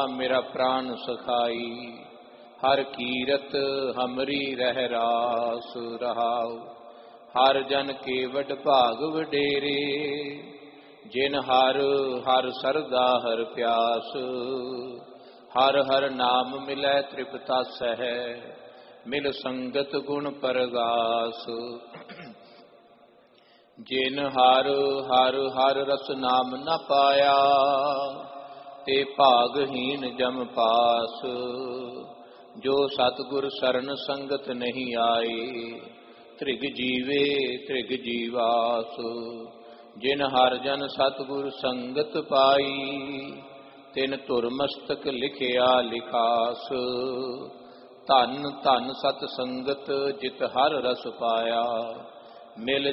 मेरा प्राण सखाई। हर कीरत हमरी रह रास रहाओ। हर जन के वड भाग वडेरे। जिन हर हर सरदा हर प्यास। हर हर नाम मिलै तृप्तास है। मिल संगत गुण परगास। जिन हर हर हर रस नाम न पाया। ते भागहीन जम पास। जो सतगुर सरन संगत नहीं आए। त्रिग जीवे त्रिग जीवास। जिन हर जन सतगुर संगत पाई। तिन धुर मस्तक लिखिया लिखास। धन धन सत संगत जित हर रस पाया। मिल